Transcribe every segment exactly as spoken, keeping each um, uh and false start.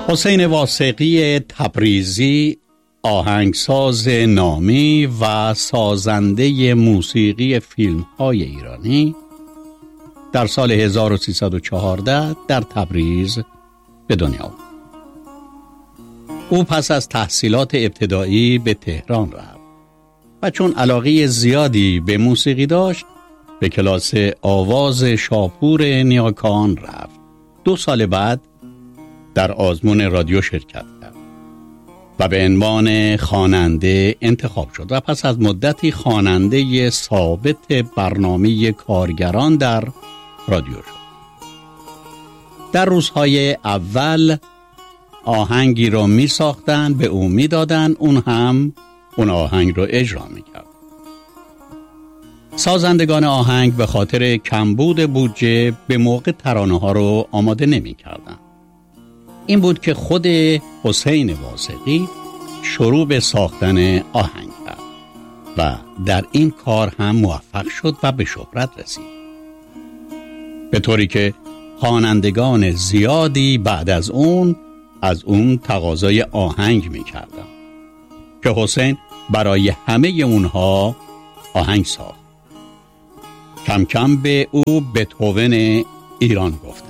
حسین واثقی تبریزی، آهنگساز نامی و سازنده موسیقی فیلم‌های ایرانی، در سال هزار و سیصد و چهارده در تبریز به دنیا آمد. او پس از تحصیلات ابتدایی به تهران رفت و چون علاقه زیادی به موسیقی داشت به کلاس آواز شاپور نیاکان رفت. دو سال بعد در آزمون رادیو شرکت کرد و به عنوان خواننده انتخاب شد و پس از مدتی خواننده ثابت برنامه کارگران در رادیو شد. در روزهای اول آهنگی رو می ساختن، به او می دادن، اون هم اون آهنگ رو اجرا می کرد. سازندگان آهنگ به خاطر کمبود بودجه به موقع ترانه ها رو آماده نمی کردن. این بود که خود حسین واثقی شروع به ساختن آهنگ کرد و در این کار هم موفق شد و به شهرت رسید، به طوری که خوانندگان زیادی بعد از اون از اون تقاضای آهنگ می کردن که حسین برای همه اونها آهنگ ساخت. کم کم به او بتهوون ایران گفتن.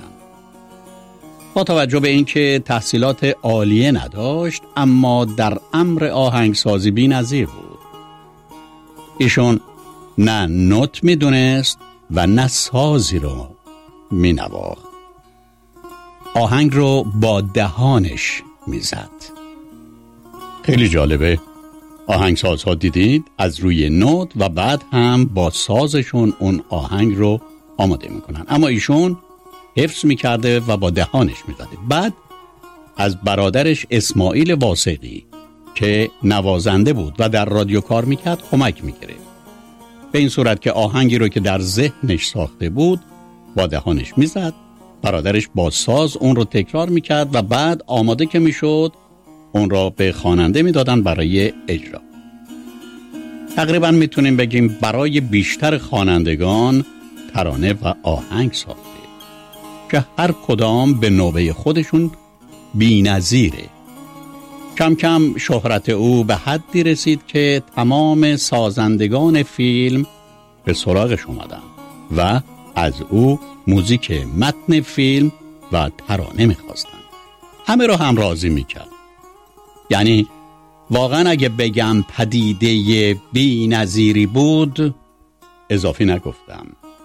با توجه به اینکه تحصیلات عالیه نداشت اما در امر آهنگسازی بی‌نظیر بود. ایشون نه نوت می دونست و نه سازی رو می نواخت. آهنگ رو با دهانش می زد. خیلی جالبه. آهنگسازها دیدید از روی نوت و بعد هم با سازشون اون آهنگ رو آماده میکنن، اما ایشون حفظ میکرده و با دهانش میزده. بعد از برادرش اسماعیل واثقی که نوازنده بود و در رادیو کار میکرد کمک میگرفت، به این صورت که آهنگی رو که در ذهنش ساخته بود با دهانش میزد، برادرش با ساز اون رو تکرار میکرد و بعد آماده که میشد اون را به خواننده میدادن برای اجرا. تقریبا میتونیم بگیم برای بیشتر خوانندگان ترانه و آهنگ ساخته که هر کدام به نوبه خودشون بی‌نظیره. کم کم شهرت او به حدی رسید که تمام سازندگان فیلم به سراغش اومدن و از او موزیک متن فیلم و ترانه میخواستن. همه رو هم راضی میکرد. یعنی واقعا اگه بگم پدیده بی نظیری بود اضافی نگفتم.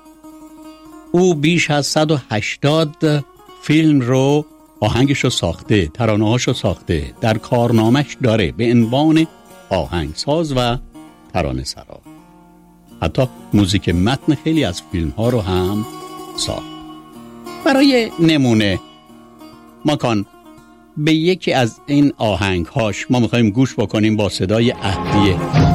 او بیش از صد و هشتاد فیلم رو آهنگش رو ساخته، ترانه هاش رو ساخته، در کارنامش داره به عنوان آهنگساز و ترانه سرا. حتی موزیک متن خیلی از فیلم ها رو هم ساخت. برای نمونه ماکان به یکی از این آهنگهاش ما میخوایم گوش بکنیم با صدای اهدیه.